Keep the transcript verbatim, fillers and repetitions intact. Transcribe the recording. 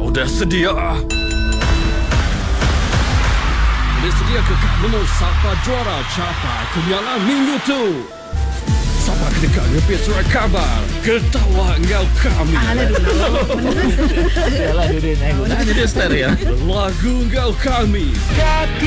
Kau dah sedia? Boleh sedia ke Kak Menu siapa juara capai kemialan minggu tu? Siapa kedekat repeat surat khabar? Ketawa engkau kami. Alah dulu. Yalah dia naik guna dia star ya. Lagu engkau kami. Kaki